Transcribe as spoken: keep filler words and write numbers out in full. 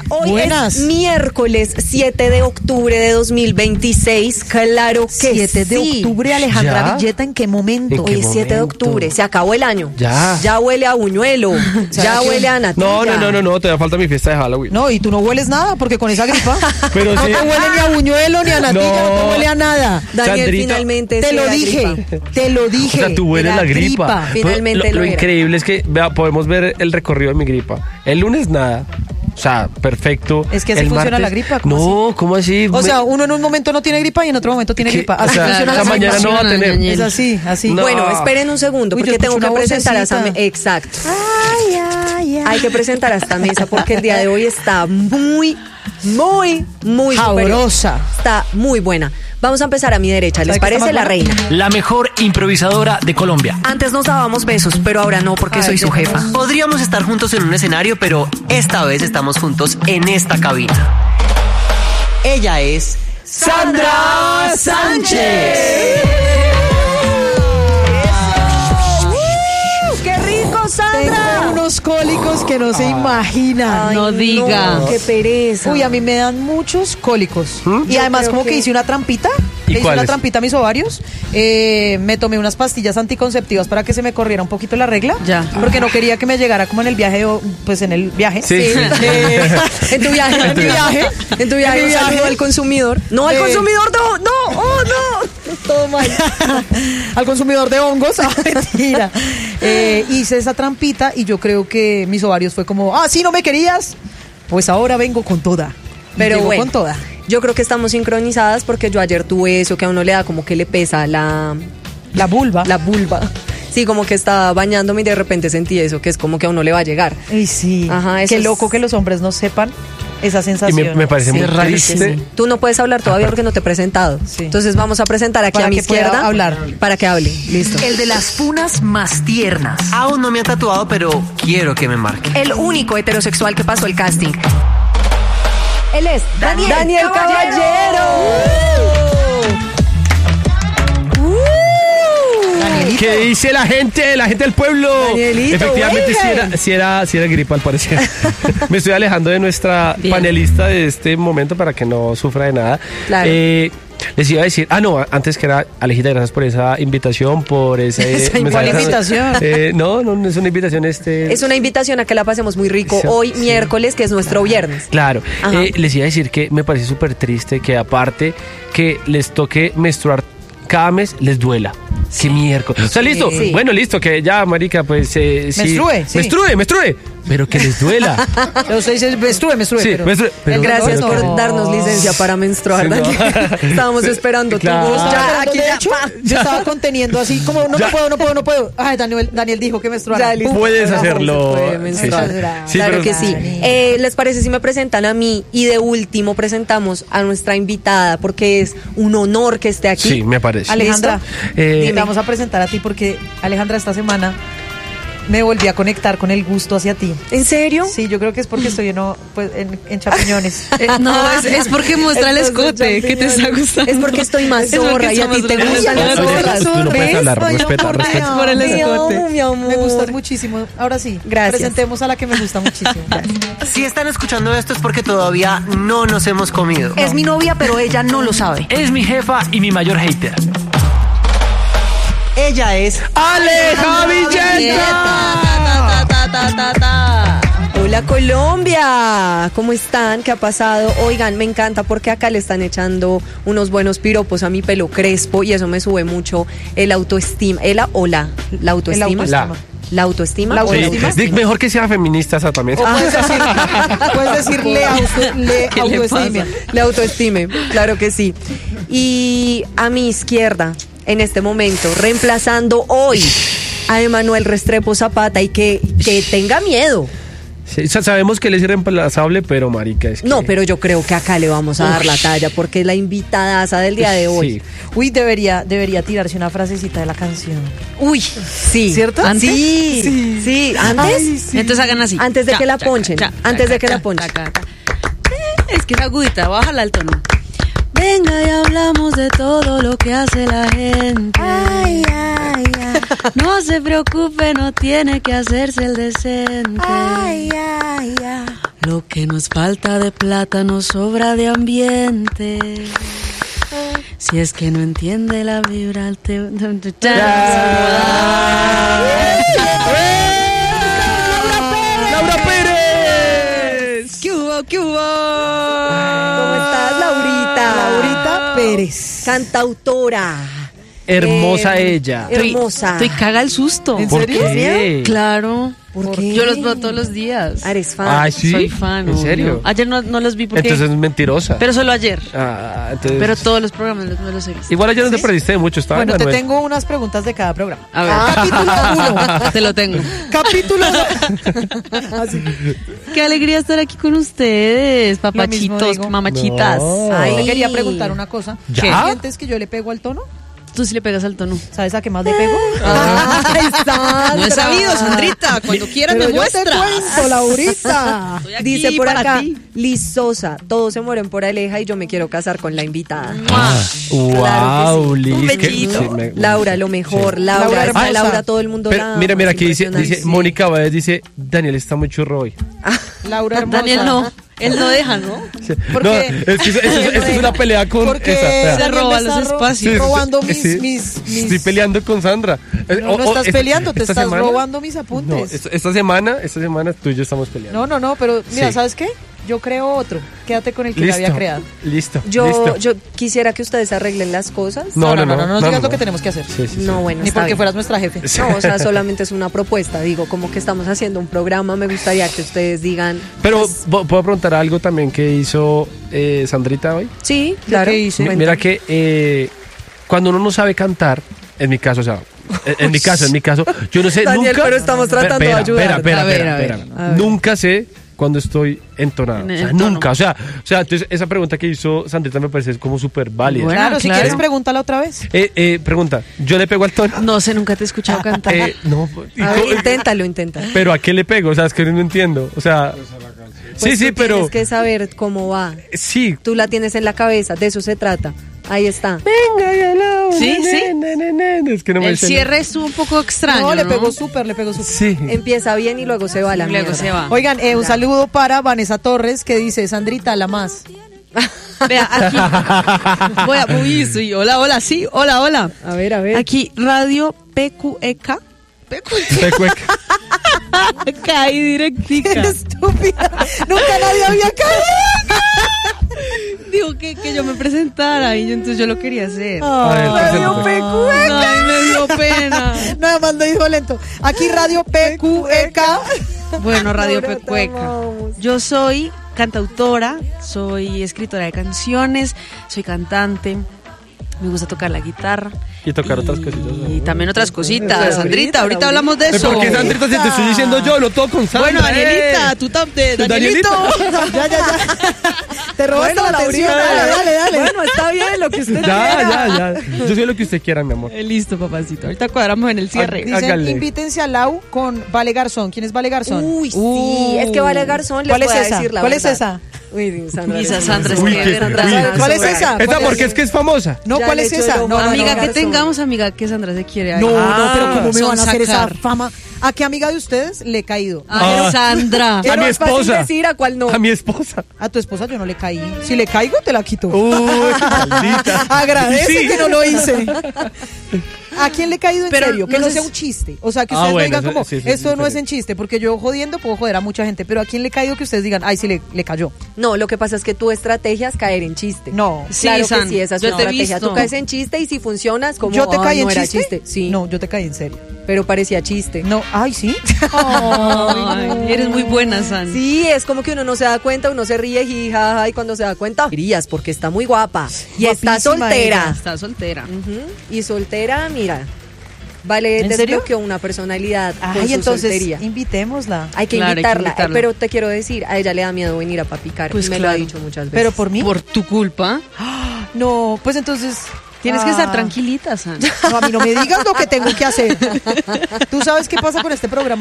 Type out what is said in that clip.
Hoy Buenas. es miércoles siete de octubre de dos mil veintiséis. Claro que siete de sí. octubre, Alejandra ¿Ya? Villeta, ¿en qué momento? ¿En qué Hoy es siete de momento? octubre, se acabó el año. Ya. Ya huele a buñuelo, ya que- huele a natilla. No, no, no, no, no, todavía falta mi fiesta de Halloween. No, y tú no hueles nada, porque con esa gripa Pero no sí. te huele ni a buñuelo, ni a natilla, no, No. te huele a nada. Daniel Sandrita, finalmente Te sí lo era dije, gripa. te lo dije. O sea, tú hueles era la gripa. Finalmente lo lo lo era. increíble es que vea, podemos ver el recorrido de mi gripa. El lunes nada. O sea, perfecto. Es que así El funciona martes- la gripa, ¿cómo No, ¿cómo así? O Me- sea, uno en un momento no tiene gripa y en otro momento tiene ¿Qué? gripa. O Así sea, funciona la la mañana gripa. no va a tener. Daniel. Es así, así. No. Bueno, esperen un segundo, Uy, porque yo tengo que escucho una presentar a esta vocecita. mesa. Exacto. Ay, ay, ay. Hay que presentar a esta mesa porque el día de hoy está muy, muy, muy superior. Sabrosa. Está muy buena. Vamos a empezar a mi derecha. ¿Les ¿Sabe qué está parece? más La buena? reina. La mejor improvisadora de Colombia. Antes nos dábamos besos, pero ahora no porque Ay, soy su déjame. jefa. Podríamos estar juntos en un escenario, pero esta vez estamos juntos en esta cabina. Ella es ¡Sandra Sánchez! ¡Qué rico, Tengo Sandra! unos cólicos que no se imaginan. Ay, No diga. ¡Qué pereza! Uy, a mí me dan muchos cólicos. Y Yo además creo como que... que- hice una trampita. ¿Y Le hice cuáles? una trampita a mis ovarios. Eh, me tomé unas pastillas anticonceptivas para que se me corriera un poquito la regla. Ya. Porque no quería que me llegara como en el viaje, o, pues en el viaje. Sí, sí. Eh, En tu viaje, En mi viaje. En tu viaje, En mi un saludo viaje. al consumidor. No, al Eh. consumidor, no, no, oh, no. Todo mal. al consumidor de hongos. Ah, mentira. Eh, hice esa trampita y yo creo que mis ovarios fue como, ah, sí, no me querías. Pues ahora vengo con toda. Y Pero llego bueno, con toda. yo creo que estamos sincronizadas porque yo ayer tuve eso que a uno le da como que le pesa la, La vulva. la vulva. Sí, como que estaba bañándome y de repente sentí eso, que es como que a uno le va a llegar. Y sí. Ajá, eso Qué es- loco que los hombres no sepan esa Y sensación. me, me parece Sí, muy raro que triste. sí. Tú no puedes hablar todavía porque no te he presentado. Sí. Entonces vamos a presentar aquí Para a mi que pueda izquierda. hablar. Para que hable. Listo. el de las funas más tiernas. Aún no me ha tatuado, pero quiero que me marque. El único heterosexual que pasó el casting. Él es Daniel, Daniel Caballero. Uh. Danielito. ¿Qué dice la gente? La gente del pueblo. Danielito, Efectivamente, sí oigan. era, sí, era, sí era gripa, al parecer. Me estoy alejando de nuestra Bien. panelista de este momento para que no sufra de nada. Claro. Eh, les iba a decir, ah, no, antes que era, Alejita, gracias por esa invitación, por ese Esa mensaje. invitación. Eh, no, no, no es una invitación, este. Es una invitación a que la pasemos muy rico Sí, hoy, sí. miércoles, que es nuestro viernes. Claro, Ajá. eh, les iba a decir que me parece súper triste que aparte que les toque menstruar cada mes, les duela. Qué miércoles. O sea, listo. Sí. Bueno, listo, que ya, marica, pues eh, sí. Menstrue, sí. Menstrue, menstrue. Pero que les duela. Yo soy, me estuve, me estuve. Sí, pero... menstrue. Pero- Gracias pero por que- darnos licencia para menstruar, Sí, no. Daniel. Estábamos esperando Claro. tu voz. Ya, Ya, aquí de ya, hecho, pa. yo estaba conteniendo así, como no, Ya. no puedo, no puedo, no puedo. Ay, Daniel, Daniel dijo que menstruara. Ya, listo. Pum. Puedes No, hacerlo. se puede Sí, menstruar. sí. Sí, claro pero- que sí. Dani. Eh, ¿Les parece si me presentan a mí? Y de último presentamos a nuestra invitada, porque es un honor que esté aquí. Sí, me parece. Alejandra, Eh, te vamos a presentar a ti porque, Alejandra, esta semana me volví a conectar con el gusto hacia ti. ¿En serio? Sí, yo creo que es porque estoy en, pues, en, en champiñones. Eh, no, es, es porque muestra el Estos escote que te está gustando. Es porque estoy más Es porque zorra y a ti somos te zorras. gustan las Oye, zorras. tú no puedes ¿Ves? hablar, Ay, respeta, amor, respeta. te amo, Por el te escote. amo, mi amor. Me gustas muchísimo. Ahora sí, Gracias. presentemos a la que me gusta muchísimo. Si están escuchando esto es porque todavía no nos hemos comido. Es mi novia, pero ella no lo sabe. Es mi jefa y mi mayor hater. Ella es ¡Aleja Villeta! Hola Colombia, ¿cómo están? ¿Qué ha pasado? Oigan, me encanta porque acá le están echando unos buenos piropos a mi pelo crespo y eso me sube mucho el autoestima. ¿El o la? ¿La autoestima? El autoestima. ¿La autoestima? La o Sí, autoestima. di- mejor que sea feminista esa también. O puedes decir, puedes decir le, auto, le ¿Qué le autoestima. Le autoestime, claro que sí. Y a mi izquierda, en este momento, reemplazando hoy a Emanuel Restrepo Zapata y que, que tenga miedo. Sí, o sea, sabemos que él es irreemplazable, pero marica es que... No, pero yo creo que acá le vamos a dar la talla porque es la invitadaza del día de hoy. Sí. Uy, debería, debería tirarse una frasecita de la canción. Uy, sí. ¿Cierto? ¿Antes? Sí, sí. ¿Antes? Ay, sí. Entonces hagan así. Antes de Cha, que la cha, ponchen. cha, Antes cha, de que cha, la ponchen. cha, cha, cha. Eh, Es que es agudita, bájala al tono. Venga y hablamos de todo lo que hace la gente. Ay, ay, ay. No se preocupe, no tiene que hacerse el decente. Ay, ay, ay. Lo que nos falta de plata, nos sobra de ambiente. Si es que no entiende la vibra, te... ¡Laura Pérez! ¿Qué hubo? ¿Qué hubo? ¿Cómo estás, Laurita? Laurita Pérez. Cantautora. Hermosa Eh, ella. Hermosa. Estoy caga el susto. ¿En ¿Por serio? qué? Claro. ¿Por qué? Yo los veo todos los días. Ah, ¿eres fan? Ay, sí. Soy fan. ¿En obvio. serio? Ayer no, no los vi porque... Entonces es mentirosa. Pero solo ayer. Ah, entonces- Pero todos los programas los- me los he visto. Igual ayer no te perdiste de mucho, estaba Bueno, te Manuel. tengo unas preguntas de cada programa. A ver. Capítulo uno. Te lo tengo. Capítulo Así. Qué alegría estar aquí con ustedes, Lo mismo papachitos, digo. mamachitas. No. Ay, Ay. te quería preguntar una cosa. ¿Ya? ¿Qué sientes que yo le pego al tono? Tú sí le pegas al tono. ¿Sabes a qué más le pego? Ay, Sandra. No he sabido, Sandrita. Cuando quieras Pero me yo te muestras. cuento, Laurita. Estoy aquí Dice por para acá, ti. Liz Sosa, todos se mueren por Aleja y yo me quiero casar con la invitada. Wow, Claro que sí. Liz. Un que- bellito. sí, me- Laura, lo mejor. Sí. Laura, Laura esta hermosa. Laura, todo el mundo Pero, la mira, ama, mira, es aquí dice, impresionante. dice Mónica Báez, dice, Daniel está muy churro hoy. Laura hermosa. Daniel no. Él no deja, ¿no? Porque- No, es que eso, eso- eso es una pelea con Porque esa. espera. Se Daniel roba me los está ro- espacios. Sí, robando sí, mis, sí. mis, mis- Estoy peleando con Sandra. Eh, No, o- no o- estás esta- peleando, te esta estás semana- robando mis No, apuntes. esta, esta semana, esta semana tú y yo estamos peleando. No, no, no, pero mira, Sí. ¿sabes qué? Yo creo otro. Quédate con el que Listo, ya había creado. listo, Yo, listo. yo quisiera que ustedes arreglen las cosas. No, no, no, no, nos no, digas no. lo que tenemos que hacer. Sí, sí, sí. No, bueno, Ni está porque bien. fueras nuestra jefe. No, o sea, solamente es una propuesta. Digo, como que estamos haciendo un programa, me gustaría que ustedes digan. Pero, pues, ¿po- ¿puedo preguntar algo también que hizo eh, Sandrita hoy? sí, claro. qué hice? Mi- Cuenta. Mira que eh, cuando uno no sabe cantar, en mi caso, o sea, en, en mi caso, en mi caso, yo no sé Daniel, nunca. pero estamos tratando de Espera, ayudar. Espera, espera, A ver, espera, a ver, espera. a ver. Nunca sé cuando estoy entonado. En O el sea, tono. nunca. O sea, o sea, entonces esa pregunta que hizo Sandrita me parece como súper válida. Bueno, Claro, si claro. quieres, pregúntala otra vez. Eh, eh, pregunta, ¿yo le pego al tono? No sé, nunca te he escuchado cantar. Eh, no, y A ver, co- inténtalo, inténtalo. pero ¿a qué le pego? O sea, es que no entiendo. O sea, Pues sí, sí, tú pero Tienes que saber cómo va. sí. Tú la tienes en la cabeza, de eso se trata. Ahí está. Venga, ya la- Sí, ne, sí. ne, ne, ne, ne. Es que no me El sé- cierre estuvo un poco extraño. No, No, le pegó súper, le pegó súper. Sí. Empieza bien y luego se va a la Luego mierda. se va. Oigan, eh, un saludo para Vanessa Torres que dice, Sandrita, la más. Vea, aquí. Voy a. Uy, sí. Hola, hola, sí. Hola, hola. A ver, a ver. Aquí, Radio P Q E K. Te cueca. Caí directica. Estúpida. Nunca nadie había caído. Digo que, que yo me presentara y yo, entonces yo lo quería hacer. A ver, Radio preséntate. P Q E K. Ay, me dio pena. Nada más lo dijo lento. Aquí Radio P Q E K. Bueno, Radio Ahora te Pecueca. amamos. Yo soy cantautora, soy escritora de canciones, soy cantante, me gusta tocar la guitarra. Y tocar otras cositas, ¿no? Y también otras cositas. Ahorita, Sandrita, ahorita ahorita. hablamos de Eh, eso. ¿Por qué Sandrita si te estoy diciendo yo? Lo toco con Sandra. Bueno, Danielita, eh. tú también. Danielito. Danielito. Ya, ya, ya. Te robaste Bueno, la atención. Laurita, Dale, dale, dale. Bueno, está bien lo que usted Ya, quiera. ya, ya. Yo soy lo que usted quiera, mi amor. Eh, Listo, papacito. Ahorita cuadramos en el cierre. Ah, Dicen, hágale. invítense a Lau con Vale Garzón. ¿Quién es Vale Garzón? Uy, sí. Uh. Es que Vale Garzón les ¿Cuál es voy a esa? decir la ¿Cuál es verdad. esa? Uy, Sandra. Esa eres Sandra es una- Uy, que qué- de verdad. uy. ¿Cuál es esa? Esa ¿Cuál porque es? es que es famosa. No, Ya ¿cuál le es echo el esa? ojo No, a no, Amiga no, que Garzón. tengamos, amiga que Sandra se quiere. ahí. No, Ah, no, pero ¿cómo me son van a hacer esa sacar. fama? ¿A qué amiga de ustedes le he caído? Ay, Ah. Sandra. A Pero mi es fácil esposa. decir a cuál no. A mi esposa. A tu esposa yo no le caí. Si le caigo, te la quito. Uy, maldita. Agradece Sí. que no lo hice. ¿A quién le he caído en Pero serio? Que no no sé sea si- un chiste. O sea, que Ah, ustedes bueno, no digan eso- como, sí, sí, esto sí, no sí. es en chiste, porque yo jodiendo puedo joder a mucha gente. Pero ¿a quién le he caído que ustedes digan, ay, sí le, le cayó? No, lo que pasa es que tu estrategia es caer en chiste. No. Sí, Claro que San, sí, esa es yo tu te he estrategia. visto. Tú caes en chiste y si funcionas como ¿Yo te "Ah, caí no en era chiste? Sí. No, yo te caí en serio. Pero parecía chiste. No, ay, sí. Ay, eres muy buena, San. Sí, es como que uno no se da cuenta, uno se ríe, jijaja, y cuando se da cuenta, rías porque está muy guapa. Y está Guapísima soltera. Está soltera. Ujú. Y soltera, mira, vale, ¿En serio? desbloqueó una personalidad con Ay, su entonces, soltería. invitémosla. Hay que, Claro, hay que invitarla, invitarla. eh, pero te quiero decir, a ella le da miedo venir a papicar, Pues y me lo claro. ha dicho muchas veces. Pero por mí. Por tu culpa. No, pues entonces. Tienes que ah, estar tranquilita, San. No, a mí no me digas lo que tengo que hacer. ¿Tú sabes qué pasa con este programa?